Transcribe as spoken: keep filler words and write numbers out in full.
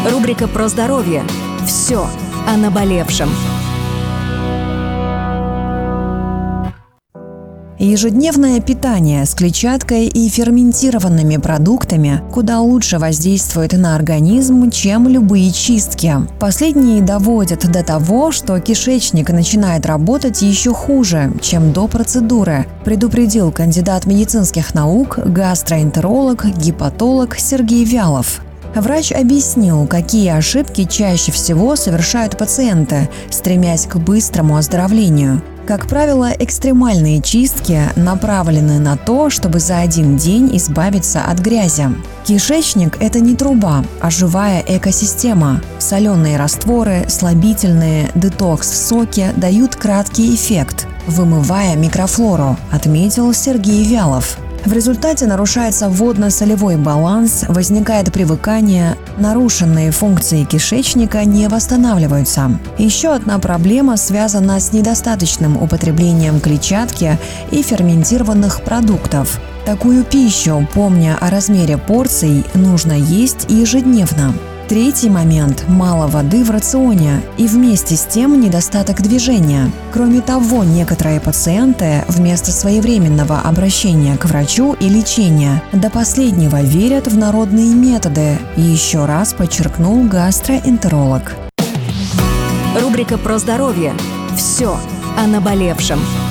Рубрика про здоровье. Все о наболевшем. Ежедневное питание с клетчаткой и ферментированными продуктами куда лучше воздействует на организм, чем любые чистки. Последние доводят до того, что кишечник начинает работать еще хуже, чем до процедуры, предупредил кандидат медицинских наук, гастроэнтеролог, гепатолог Сергей Вялов. Врач объяснил, какие ошибки чаще всего совершают пациенты, стремясь к быстрому оздоровлению. Как правило, экстремальные чистки направлены на то, чтобы за один день избавиться от грязи. Кишечник – это не труба, а живая экосистема. Соленые растворы, слабительные, детокс-соки дают краткий эффект, вымывая микрофлору, отметил Сергей Вялов. В результате нарушается водно-солевой баланс, возникает привыкание, нарушенные функции кишечника не восстанавливаются. Еще одна проблема связана с недостаточным употреблением клетчатки и ферментированных продуктов. Такую пищу, помня о размере порций, нужно есть ежедневно. Третий момент – мало воды в рационе и вместе с тем недостаток движения. Кроме того, некоторые пациенты вместо своевременного обращения к врачу и лечения до последнего верят в народные методы, еще раз подчеркнул гастроэнтеролог. Рубрика про здоровье. Все о наболевшем.